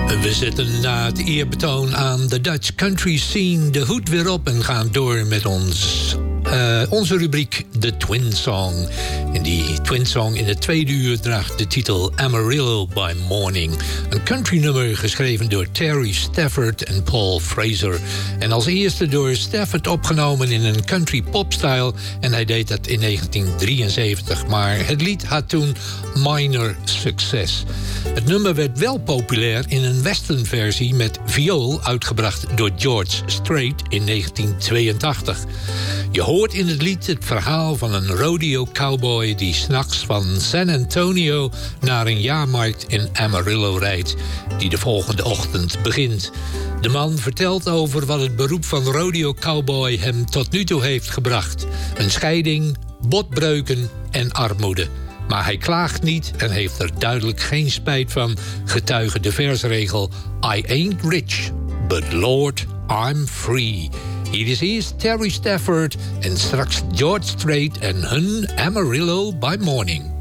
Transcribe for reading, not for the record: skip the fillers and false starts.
We zetten na het eerbetoon aan de Dutch country scene de hoed weer op en gaan door met onze rubriek The Twin Song. En die Twin Song in het tweede uur draagt de titel Amarillo by Morning. Een countrynummer geschreven door Terry Stafford en Paul Fraser. En als eerste door Stafford opgenomen in een country popstyle. En hij deed dat in 1973. Maar het lied had toen minor succes. Het nummer werd wel populair in een westernversie met viool, uitgebracht door George Strait in 1982. Je hoort in het lied het verhaal van een rodeo cowboy die 's nachts van San Antonio naar een jaarmarkt in Amarillo rijdt, die de volgende ochtend begint. De man vertelt over wat het beroep van rodeo cowboy hem tot nu toe heeft gebracht. Een scheiding, botbreuken en armoede. Maar hij klaagt niet en heeft er duidelijk geen spijt van, getuige de versregel I ain't rich, but Lord, I'm free. Hier is eerst Terry Stafford en straks George Strait en hun Amarillo by Morning.